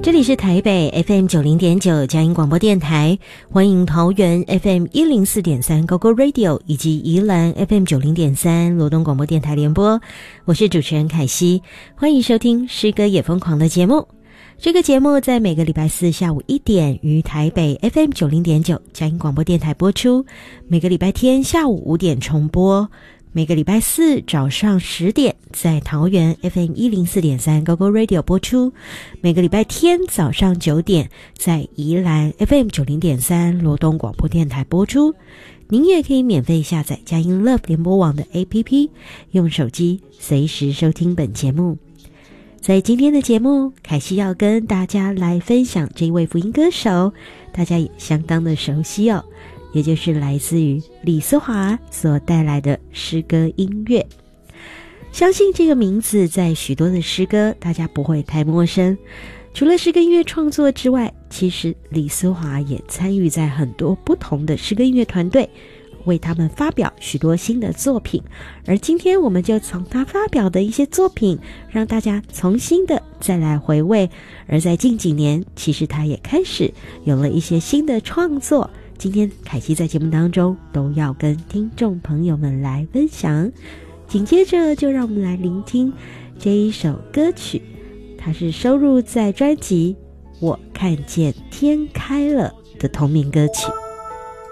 这里是台北 FM90.9 佳音广播电台，欢迎桃园 FM104.3 GoGo Radio 以及宜兰 FM90.3 罗东广播电台联播，我是主持人凯西，欢迎收听诗歌也疯狂的节目。这个节目在每个礼拜四下午1点于台北 FM90.9 佳音广播电台播出，每个礼拜天下午5点重播，每个礼拜四早上10点在桃园 FM104.3 GoGo Radio 播出，每个礼拜天早上9点在宜兰 FM90.3 罗东广播电台播出。您也可以免费下载佳音 Love 联播网的 APP， 用手机随时收听本节目。在今天的节目，凯西要跟大家来分享这位福音歌手，大家也相当的熟悉哦，也就是来自于李思华所带来的诗歌音乐。相信这个名字在许多的诗歌大家不会太陌生。除了诗歌音乐创作之外，其实李思华也参与在很多不同的诗歌音乐团队，为他们发表许多新的作品。而今天我们就从他发表的一些作品，让大家重新的再来回味。而在近几年，其实他也开始有了一些新的创作，今天凯西在节目当中都要跟听众朋友们来分享。紧接着就让我们来聆听这一首歌曲，它是收录在专辑《我看见天开了》的同名歌曲。